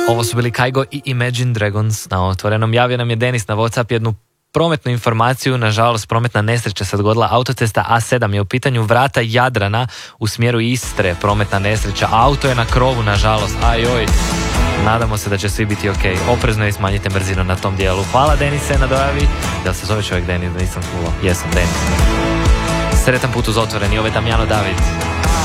Ovo su bili Kaigo i Imagine Dragons na Otvorenom. Javio nam je Denis na WhatsApp jednu prometnu informaciju. Nažalost, prometna nesreća se dogodila. Autocesta A7 je u pitanju, vrata Jadrana u smjeru Istre. Prometna nesreća. Auto je na krovu, nažalost. Ajoj. Nadamo se da će svi biti ok. Oprezno i smanjite brzinu na tom dijelu. Hvala Denise na dojavi. Jel se zove čovjek Denis? Da nisam čuo. Jesam Denis. Sretan put uz Otvoreni. Ovo je Damjano David.